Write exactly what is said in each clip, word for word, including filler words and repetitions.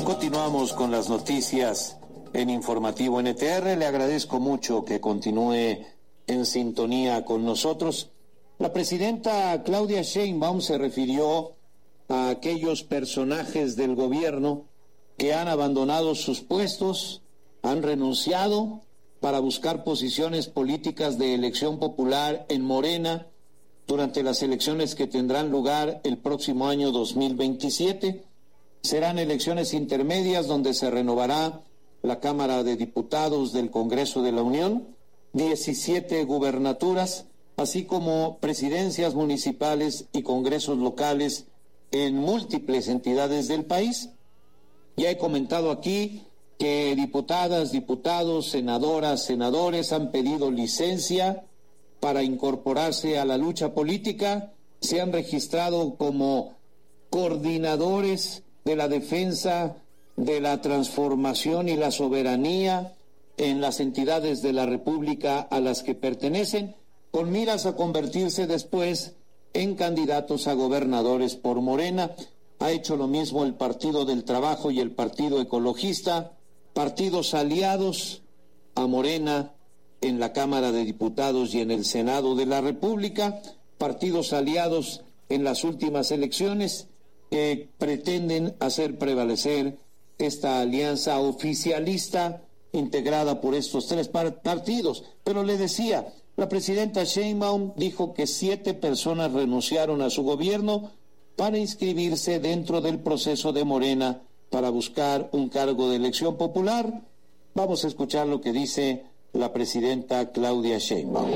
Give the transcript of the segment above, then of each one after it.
Continuamos con las noticias en Informativo N T R. Le agradezco mucho que continúe en sintonía con nosotros. La presidenta Claudia Sheinbaum se refirió a aquellos personajes del gobierno que han abandonado sus puestos, han renunciado para buscar posiciones políticas de elección popular en Morena durante las elecciones que tendrán lugar el próximo año dos mil veintisiete. Serán elecciones intermedias donde se renovará la Cámara de Diputados del Congreso de la Unión, diecisiete gubernaturas, así como presidencias municipales y congresos locales en múltiples entidades del país. Ya he comentado aquí que diputadas, diputados, senadoras, senadores han pedido licencia para incorporarse a la lucha política, se han registrado como coordinadores de la defensa de la transformación y la soberanía en las entidades de la República a las que pertenecen, con miras a convertirse después en candidatos a gobernadores por Morena. Ha hecho lo mismo el Partido del Trabajo y el Partido Ecologista, partidos aliados a Morena en la Cámara de Diputados y en el Senado de la República, partidos aliados en las últimas elecciones que pretenden hacer prevalecer esta alianza oficialista integrada por estos tres par- partidos. Pero le decía, la presidenta Sheinbaum dijo que siete personas renunciaron a su gobierno para inscribirse dentro del proceso de Morena para buscar un cargo de elección popular. Vamos a escuchar lo que dice la presidenta Claudia Sheinbaum.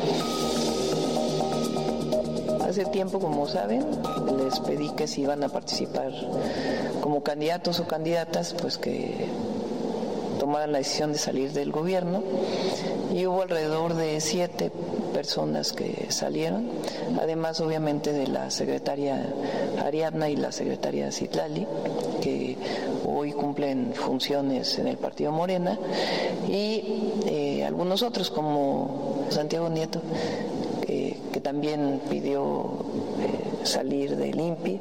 Hace tiempo, como saben, les pedí que si iban a participar como candidatos o candidatas, pues que tomaran la decisión de salir del gobierno, y hubo alrededor de siete personas que salieron, además obviamente de la secretaria Ariadna y la secretaria Citlali, que hoy cumplen funciones en el Partido Morena, y eh, algunos otros como Santiago Nieto, que, que también pidió eh, salir del I N P I.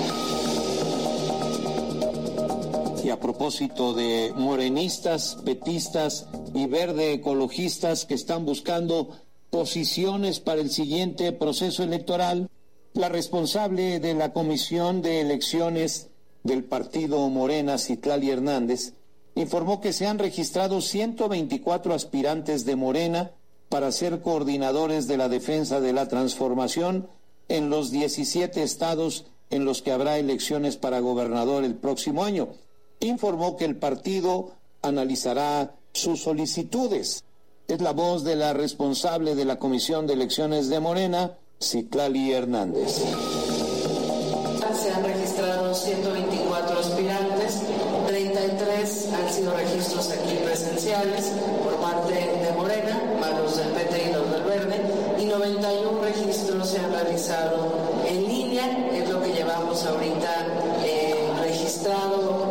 Y a propósito de morenistas, petistas y verde ecologistas que están buscando posiciones para el siguiente proceso electoral, la responsable de la Comisión de Elecciones del Partido Morena, Citlali Hernández, informó que se han registrado ciento veinticuatro aspirantes de Morena para ser coordinadores de la defensa de la transformación en los diecisiete estados en los que habrá elecciones para gobernador el próximo año. Informó que el partido analizará sus solicitudes. Es la voz de la responsable de la Comisión de Elecciones de Morena, Citlali Hernández. Se han registrado ciento veinticuatro aspirantes, treinta y tres han sido registros aquí presenciales por parte de Morena, más los del P T y los del Verde, y noventa y uno registros se han realizado en línea, es lo que llevamos ahorita eh, registrado.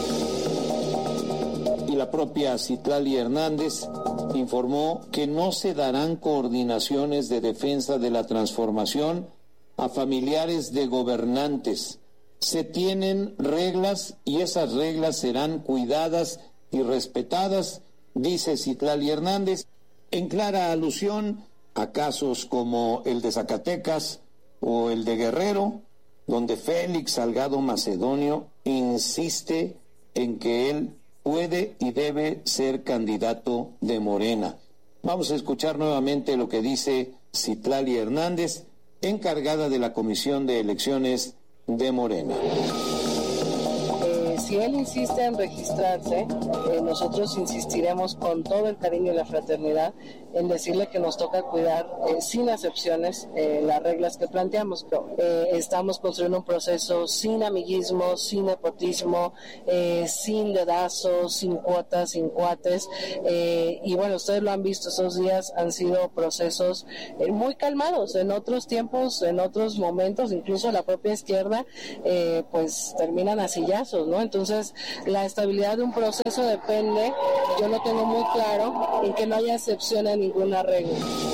Y la propia Citlali Hernández informó que no se darán coordinaciones de defensa de la transformación a familiares de gobernantes. Se tienen reglas y esas reglas serán cuidadas y respetadas, dice Citlali Hernández, en clara alusión a casos como el de Zacatecas o el de Guerrero, donde Félix Salgado Macedonio insiste en que él puede y debe ser candidato de Morena. Vamos a escuchar nuevamente lo que dice Citlali Hernández, encargada de la Comisión de Elecciones de Morena. Eh, si él insiste en registrarse, eh, nosotros insistiremos con todo el cariño y la fraternidad en decirle que nos toca cuidar eh, sin excepciones eh, las reglas que planteamos. Eh, estamos construyendo un proceso sin amiguismo, sin nepotismo, eh, sin dedazos, sin cuotas, sin cuates, eh, y bueno, ustedes lo han visto, estos días han sido procesos eh, muy calmados. En otros tiempos, en otros momentos, incluso la propia izquierda eh, pues terminan a sillazos, ¿no? Entonces la estabilidad de un proceso depende, yo lo tengo muy claro, en que no haya excepción a ninguna regla.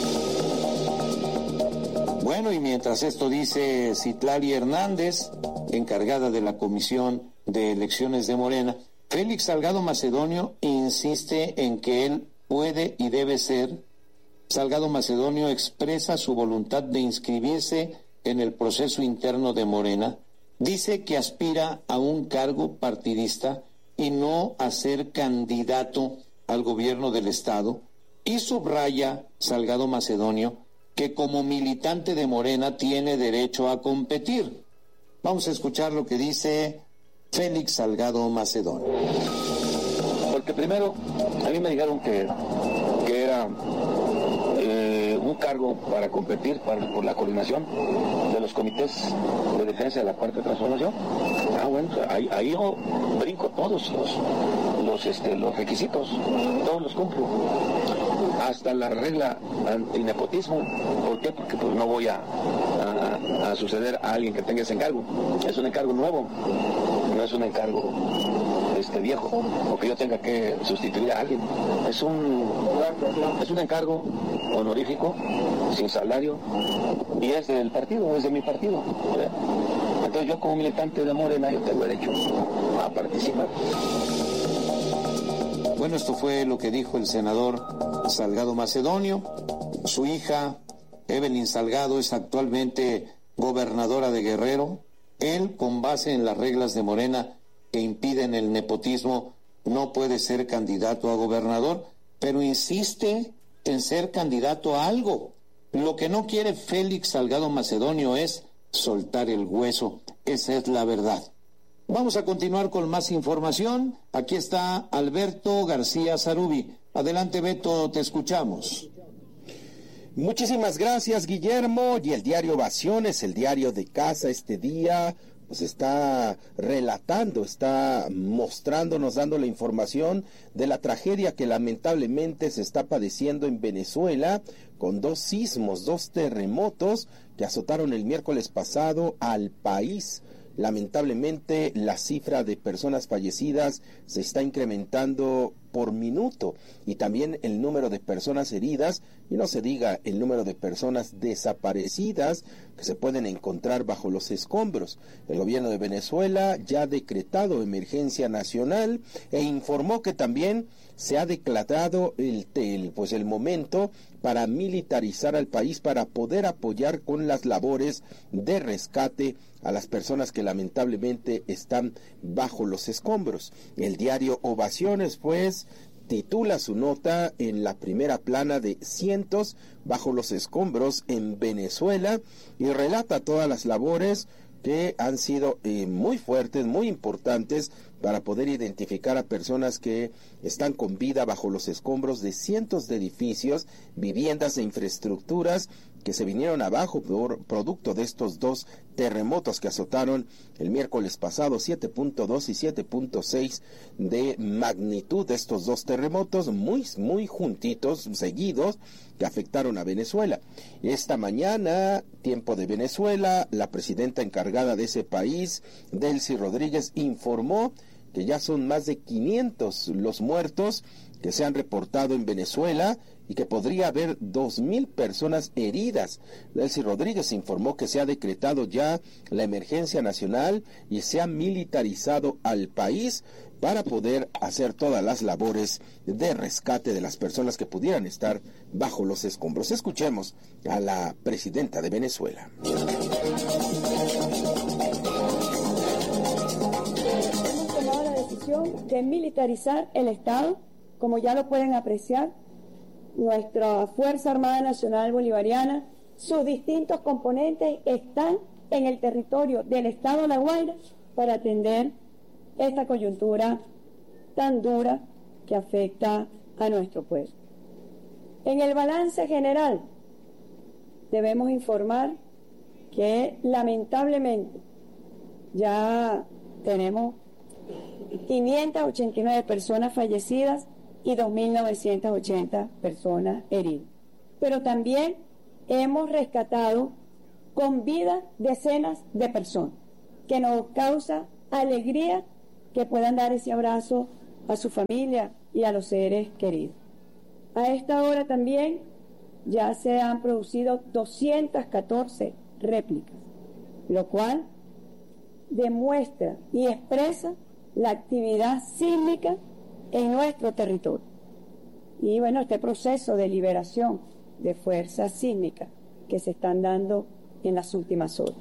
Bueno, y mientras esto dice Citlali Hernández, encargada de la Comisión de Elecciones de Morena, Félix Salgado Macedonio insiste en que él puede y debe ser. Salgado Macedonio expresa su voluntad de inscribirse en el proceso interno de Morena. Dice que aspira a un cargo partidista y no a ser candidato al gobierno del Estado. Y subraya Salgado Macedonio que como militante de Morena tiene derecho a competir. Vamos a escuchar lo que dice Félix Salgado Macedonio. Porque primero, a mí me dijeron que, que era eh, un cargo para competir para, por la coordinación de los comités de defensa de la Cuarta Transformación. Ah, bueno, ahí, ahí yo brinco todos los, los, este, los requisitos, todos los cumplo. Hasta la regla antinepotismo. ¿Por qué? Porque pues no voy a, a, a suceder a alguien que tenga ese encargo. Es un encargo nuevo, no es un encargo este viejo, o que yo tenga que sustituir a alguien. Es un, es un encargo honorífico, sin salario, y es del partido, es de mi partido. ¿Verdad? Entonces yo como militante de Morena, yo tengo derecho a participar. Bueno, esto fue lo que dijo el senador Salgado Macedonio. Su hija, Evelyn Salgado, es actualmente gobernadora de Guerrero. Él, con base en las reglas de Morena que impiden el nepotismo, no puede ser candidato a gobernador, pero insiste en ser candidato a algo. Lo que no quiere Félix Salgado Macedonio es soltar el hueso. Esa es la verdad. Vamos a continuar con más información. Aquí está Alberto García Zarubi. Adelante, Beto, te escuchamos. Muchísimas gracias, Guillermo. Y el diario Ovaciones, el diario de casa este día, pues está relatando, está mostrándonos, dando la información de la tragedia que lamentablemente se está padeciendo en Venezuela, con dos sismos, dos terremotos que azotaron el miércoles pasado al país. Lamentablemente la cifra de personas fallecidas se está incrementando por minuto y también el número de personas heridas, y no se diga el número de personas desaparecidas que se pueden encontrar bajo los escombros. El gobierno de Venezuela ya ha decretado emergencia nacional e informó que también se ha declarado el, el, pues el momento para militarizar al país, para poder apoyar con las labores de rescate a las personas que lamentablemente están bajo los escombros. El diario Ovaciones, pues, titula su nota en la primera plana de cientos bajo los escombros en Venezuela y relata todas las labores que han sido eh, muy fuertes, muy importantes para poder identificar a personas que están con vida bajo los escombros de cientos de edificios, viviendas e infraestructuras que se vinieron abajo por producto de estos dos terremotos que azotaron el miércoles pasado, siete punto dos y siete punto seis de magnitud de estos dos terremotos, muy, muy juntitos, seguidos, que afectaron a Venezuela. Esta mañana, tiempo de Venezuela, la presidenta encargada de ese país, Delcy Rodríguez, informó que ya son más de quinientos los muertos que se han reportado en Venezuela y que podría haber dos mil personas heridas. Delcy Rodríguez informó que se ha decretado ya la emergencia nacional y se ha militarizado al país para poder hacer todas las labores de rescate de las personas que pudieran estar bajo los escombros. Escuchemos a la presidenta de Venezuela. Hemos tomado la decisión de militarizar el Estado, como ya lo pueden apreciar. Nuestra Fuerza Armada Nacional Bolivariana, sus distintos componentes están en el territorio del Estado de La Guaira para atender esta coyuntura tan dura que afecta a nuestro pueblo. En el balance general, debemos informar que lamentablemente ya tenemos quinientas ochenta y nueve personas fallecidas y dos mil novecientas ochenta personas heridas. Pero también hemos rescatado con vida decenas de personas, que nos causa alegría que puedan dar ese abrazo a su familia y a los seres queridos. A esta hora también ya se han producido doscientas catorce réplicas, lo cual demuestra y expresa la actividad sísmica en nuestro territorio. Y bueno, este proceso de liberación de fuerzas sísmicas que se están dando en las últimas horas.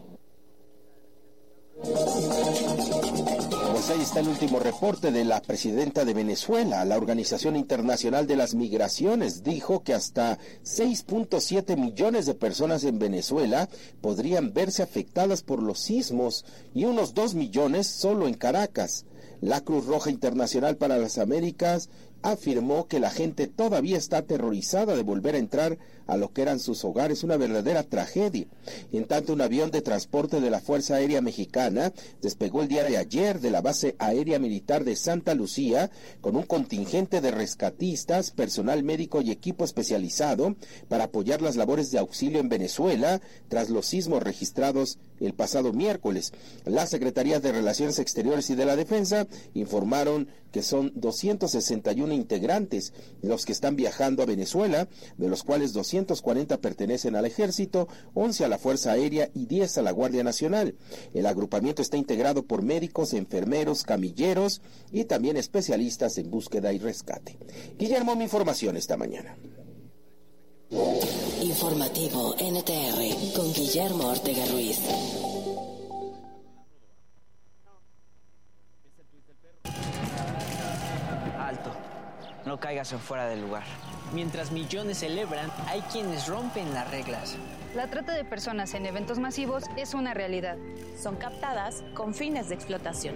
Pues ahí está el último reporte de la presidenta de Venezuela. La Organización Internacional de las Migraciones dijo que hasta seis punto siete millones de personas en Venezuela podrían verse afectadas por los sismos y unos dos millones solo en Caracas. La Cruz Roja Internacional para las Américas afirmó que la gente todavía está aterrorizada de volver a entrar a lo que eran sus hogares, una verdadera tragedia. En tanto, un avión de transporte de la Fuerza Aérea Mexicana despegó el día de ayer de la base aérea militar de Santa Lucía con un contingente de rescatistas, personal médico y equipo especializado para apoyar las labores de auxilio en Venezuela tras los sismos registrados el pasado miércoles. Las Secretarías de Relaciones Exteriores y de la Defensa informaron que son doscientos sesenta y uno integrantes los que están viajando a Venezuela, de los cuales doscientos cuarenta pertenecen al Ejército, once a la Fuerza Aérea y diez a la Guardia Nacional. El agrupamiento está integrado por médicos, enfermeros, camilleros y también especialistas en búsqueda y rescate. Guillermo, mi información esta mañana. Informativo N T R con Guillermo Ortega Ruiz. Alto, no caigas en fuera del lugar. Mientras millones celebran, hay quienes rompen las reglas. La trata de personas en eventos masivos es una realidad. Son captadas con fines de explotación.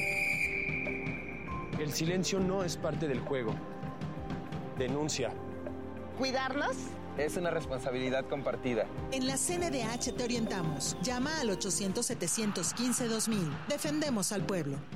El silencio no es parte del juego. Denuncia. ¿Cuidarlos? Es una responsabilidad compartida. En la C N D H te orientamos. Llama al ochocientos, setecientos quince, dos mil. Defendemos al pueblo.